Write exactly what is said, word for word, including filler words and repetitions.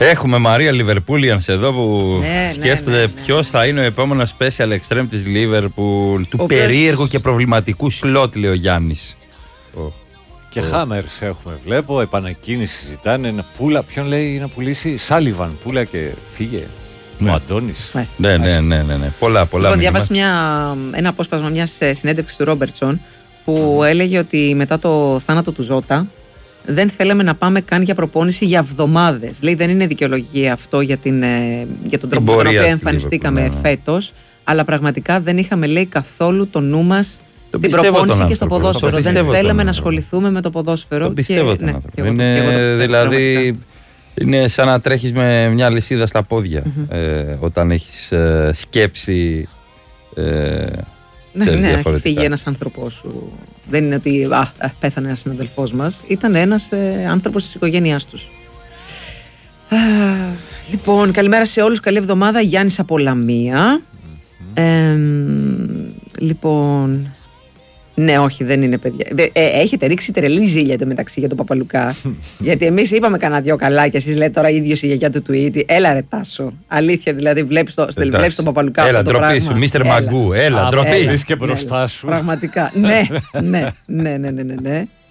Έχουμε Μαρία Λιβερπούλιανς εδώ που ναι, σκέφτεται ναι, ναι, ναι. ποιος θα είναι ο επόμενος special extreme της Liverpool, του Ο περίεργου ποιος... και προβληματικού σλότ, λέει ο Γιάννης. Oh. Και Χάμερς έχουμε, βλέπω, επανακίνηση ζητάνε. Πούλα, ποιον λέει να πουλήσει, Σάλιβαν, πούλα και φύγε. Ναι. Ο Αντώνης. Ναι, ναι, ναι, ναι, ναι. Πολλά, πολλά. Λοιπόν, διάβασα ένα απόσπασμα μιας συνέντευξης του Ρόμπερτσον που mm. έλεγε ότι μετά το θάνατο του Ζώτα δεν θέλαμε να πάμε καν για προπόνηση για εβδομάδες. Λέει δεν είναι δικαιολογία αυτό για, την, για τον τρόπο με τον οποίο εμφανιστήκαμε ναι, ναι. φέτος, αλλά πραγματικά δεν είχαμε, λέει, καθόλου το νου μας στην προπόνηση και στο ποδόσφαιρο. Δεν θέλαμε να ασχοληθούμε με το ποδόσφαιρο. Το πιστεύω και, τον ναι, άνθρωπο. Είναι, το πιστεύω, δηλαδή, πραγματικά. Είναι σαν να τρέχεις με μια λυσίδα στα πόδια mm-hmm. ε, όταν έχεις ε, σκέψη. Ε, ναι, ναι, έχει φύγει ένας άνθρωπός σου. Δεν είναι ότι α, πέθανε ένας συναδελφός μας. Ήταν ένας ε, άνθρωπος της οικογένειάς τους. Α, λοιπόν, καλημέρα σε όλους. Καλή εβδομάδα. Γιάννης από Λαμία. Mm-hmm. Ε, λοιπόν... Ναι, όχι, δεν είναι παιδιά. Ε, έχετε ρίξει τρελή ζήλια μεταξύ για τον Παπαλουκά. Γιατί εμείς είπαμε κανένα δυο καλά και εσείς λέτε τώρα ίδιος η γιαγιά του tweet. Έλα ρε Τάσο. Αλήθεια, δηλαδή βλέπεις, το, βλέπεις τον Παπαλουκά. Έλα, ντροπή σου, μίστερ Μαγκού. Έλα, ντροπή. Δεις και μπροστά σου. Πραγματικά. Ναι, ναι, ναι, ναι, ναι, ναι.